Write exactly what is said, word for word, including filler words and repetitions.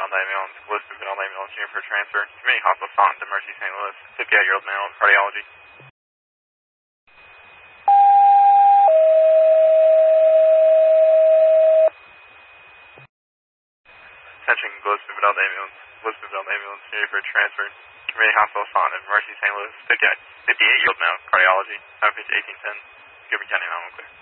Vanilla ambulance, Elizabeth Vanilla ambulance here for transfer. Community Hospital Staunton to Mercy Saint Louis. fifty-eight-year-old male, cardiology. Attention, Elizabeth Vanilla ambulance, Elizabeth Vanilla ambulance here for transfer. Community Hospital Staunton to Mercy Saint Louis. fifty-eight-year-old male, cardiology. Time pitch eighteen ten. Gilbert County, nine one clear.